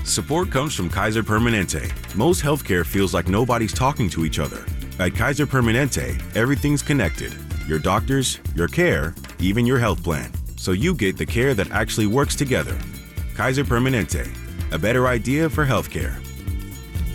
Support comes from Kaiser Permanente. Most healthcare feels like nobody's talking to each other. At Kaiser Permanente, everything's connected. Your doctors, your care, even your health plan. So you get the care that actually works together. Kaiser Permanente, a better idea for healthcare.